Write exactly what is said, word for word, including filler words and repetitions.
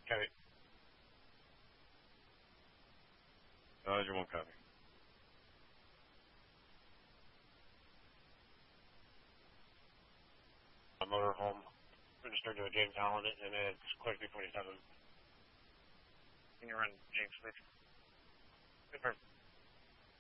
Copy. Roger, one copy. A motorhome registered to a James Holland, and it's Quickly twenty-seven. Can you run James, please? Confirm.